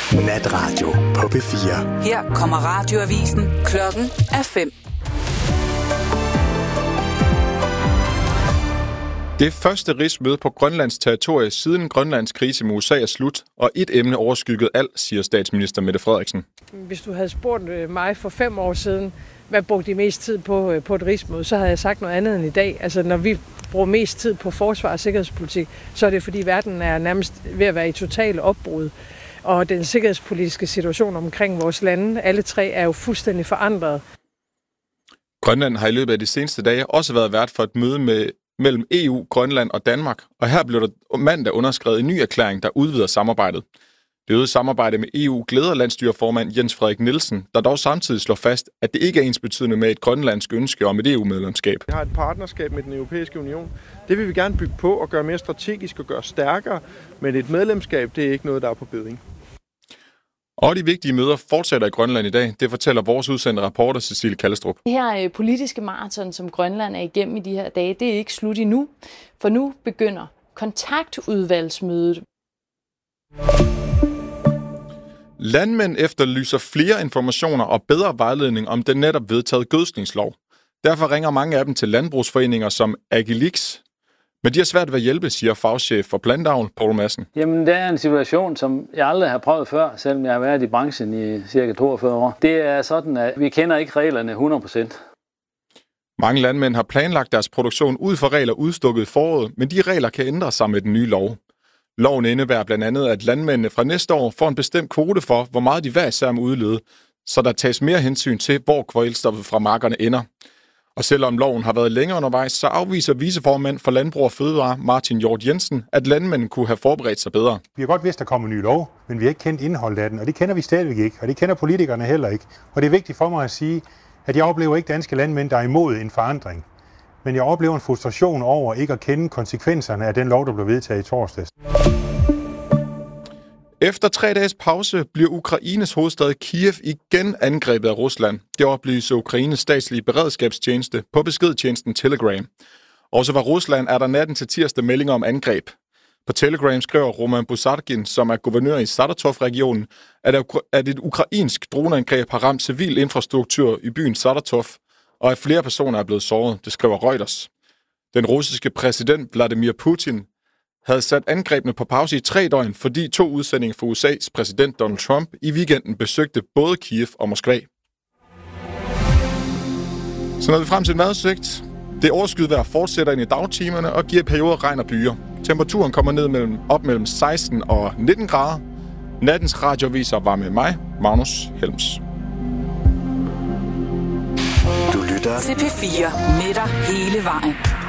Natradio på P4. Her kommer radioavisen. Klokken er 5. Det første rigsmøde på Grønlands territorie siden Grønlands krise med USA er slut, og et emne overskygget alt, siger statsminister Mette Frederiksen. Hvis du havde spurgt mig for 5 år siden, hvad brugte de mest tid på et rigsmøde, så havde jeg sagt noget andet end i dag. Altså når vi bruger mest tid på forsvar og sikkerhedspolitik, så er det fordi verden er nærmest ved at være i total opbrud. Og den sikkerhedspolitiske situation omkring vores lande, alle tre, er jo fuldstændig forandret. Grønland har i løbet af de seneste dage også været vært for et møde mellem EU, Grønland og Danmark, og her blev der mandag underskrevet en ny erklæring, der udvider samarbejdet. Det øgede samarbejde med EU glæder landsstyreformand Jens Frederik Nielsen, der dog samtidig slår fast, at det ikke er ensbetydende med et grønlandsk ønske om et EU-medlemskab. Vi har et partnerskab med den europæiske union. Det vil vi gerne bygge på og gøre mere strategisk og gøre stærkere, men et medlemskab, det er ikke noget, der er på beding. Og de vigtige møder fortsætter i Grønland i dag. Det fortæller vores udsendte reporter Cecilie Kallestrup. Det her politiske maraton, som Grønland er igennem i de her dage, det er ikke slut endnu. For nu begynder kontaktudvalgsmødet. Landmænd efterlyser flere informationer og bedre vejledning om den netop vedtaget gødskningslov. Derfor ringer mange af dem til landbrugsforeninger som Agilix. Men de har svært ved at hjælpe, siger fagchef for plantavl, Poul Madsen. Jamen, det er en situation, som jeg aldrig har prøvet før, selvom jeg har været i branchen i cirka 42 år. Det er sådan, at vi kender ikke reglerne 100%. Mange landmænd har planlagt deres produktion ud fra regler udstukket i foråret, men de regler kan ændre sig med den nye lov. Loven indebærer blandt andet, at landmændene fra næste år får en bestemt kvote for, hvor meget de hver især må udlede, så der tages mere hensyn til, hvor kvælstoffet fra markerne ender. Og selvom loven har været længere undervejs, så afviser viceformand for Landbrug og Fødevare, Martin Hjort Jensen, at landmændene kunne have forberedt sig bedre. Vi har godt vidst, at der kommer en ny lov, men vi har ikke kendt indholdet af den, og det kender vi stadigvæk ikke, og det kender politikerne heller ikke. Og det er vigtigt for mig at sige, at jeg oplever ikke danske landmænd, der er imod en forandring. Men jeg oplever en frustration over ikke at kende konsekvenserne af den lov, der blev vedtaget i torsdags. Efter 3 dages pause bliver Ukraines hovedstad Kiev igen angrebet af Rusland. Det oplyser Ukraines statslige beredskabstjeneste på beskedtjenesten Telegram. Også fra Rusland er der natten til tirsdag meldinger om angreb. På Telegram skriver Roman Busargin, som er guvernør i Saratov-regionen, at et ukrainsk droneangreb har ramt civil infrastruktur i byen Saratov, og at flere personer er blevet såret, det skriver Reuters. Den russiske præsident Vladimir Putin havde sat angrebene på pause i 3 døgn, fordi 2 udsendinger fra USA's præsident Donald Trump i weekenden besøgte både Kiev og Moskva. Så når vi frem til en vejrudsigt. Det overskyet vejr fortsætter ind i dagtimerne og giver perioder regn og byer. Temperaturen kommer ned op mellem 16 og 19 grader. Nattens radioviser var med mig, Magnus Helms. Du lytter til P4 med dig hele vejen.